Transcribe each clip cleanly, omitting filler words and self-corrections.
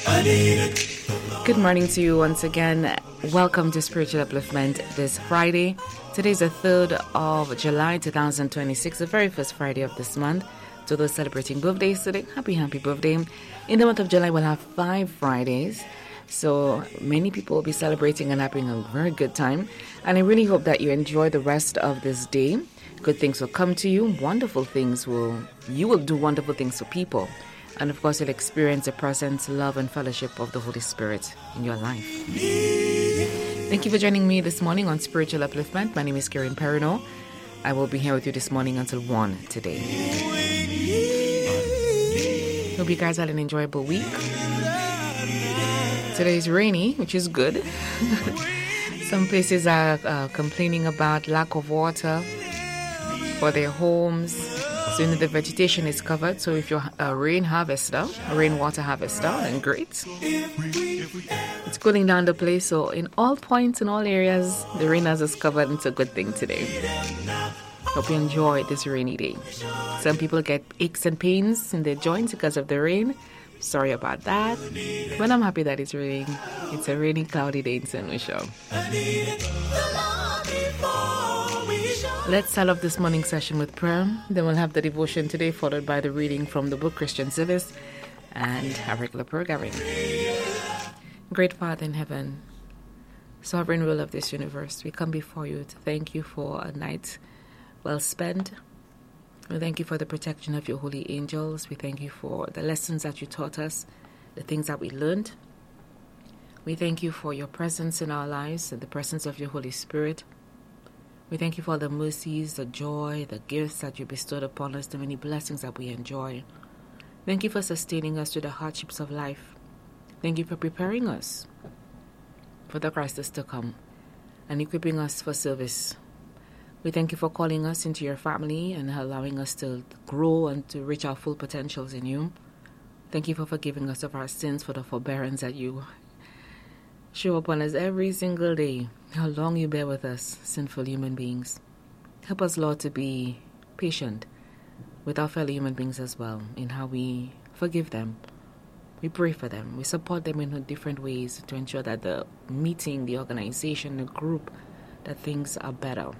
Good morning to you once again. Welcome to Spiritual Upliftment this Friday. Today is the 3rd of July 2026, the very first Friday of this month. To those celebrating birthdays today, happy birthday. In the month of July, we'll have 5 Fridays. So many people will be celebrating and having a very good time. And I really hope that you enjoy the rest of this day. Good things will come to you. You will do wonderful things for people. And of course, you'll experience the presence, love, and fellowship of the Holy Spirit in your life. Thank you for joining me this morning on Spiritual Upliftment. My name is Karen Perino. I will be here with you this morning until 1 today. Hope you guys had an enjoyable week. Today is rainy, which is good. Some places are complaining about lack of water for their homes. So the vegetation is covered. So if you're a rainwater harvester, then great. It's cooling down the place. So in all points, in all areas, the rain has us covered. It's a good thing today. Hope you enjoy this rainy day. Some people get aches and pains in their joints because of the rain. Sorry about that. But I'm happy that it's raining. It's a rainy, cloudy day in St. Lucia. Let's start off this morning session with prayer. Then we'll have the devotion today, followed by the reading from the book Christian Service and our regular programming. Great Father in heaven, sovereign ruler of this universe, we come before you to thank you for a night well spent. We thank you for the protection of your holy angels. We thank you for the lessons that you taught us, the things that we learned. We thank you for your presence in our lives and the presence of your Holy Spirit. We thank you for the mercies, the joy, the gifts that you bestowed upon us, the many blessings that we enjoy. Thank you for sustaining us through the hardships of life. Thank you for preparing us for the crisis to come and equipping us for service. We thank you for calling us into your family and allowing us to grow and to reach our full potentials in you. Thank you for forgiving us of our sins, for the forbearance that you show upon us every single day. How long you bear with us, sinful human beings. Help us, Lord, to be patient with our fellow human beings as well in how we forgive them. We pray for them. We support them in different ways to ensure that the meeting, the organization, the group, that things are better.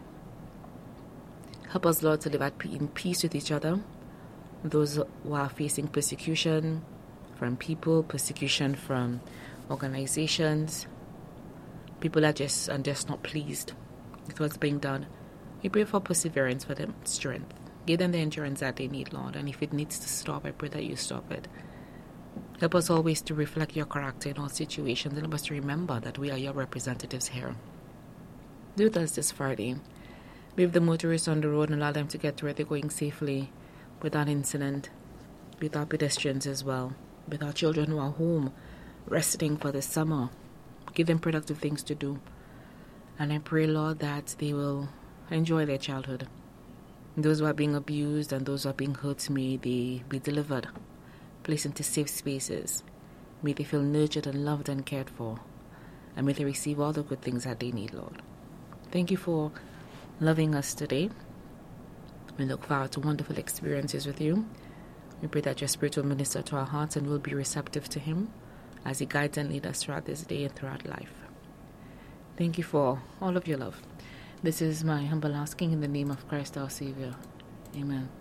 Help us, Lord, to live in peace with each other. Those who are facing persecution from people, persecution from organizations, people are just not pleased with what's being done. We pray for perseverance for them, strength. Give them the endurance that they need, Lord. And if it needs to stop, I pray that you stop it. Help us always to reflect your character in all situations. And help us to remember that we are your representatives here. Do with us this Friday. Be with the motorists on the road and allow them to get to where they're going safely, without incident, with our pedestrians as well, with our children who are home, resting for the summer. Give them productive things to do. And I pray, Lord, that they will enjoy their childhood. Those who are being abused and those who are being hurt, may they be delivered, placed into safe spaces. May they feel nurtured and loved and cared for. And may they receive all the good things that they need, Lord. Thank you for loving us today. We look forward to wonderful experiences with you. We pray that your Spirit will minister to our hearts and we'll be receptive to him as he guides and leads us throughout this day and throughout life. Thank you for all of your love. This is my humble asking in the name of Christ our Savior. Amen.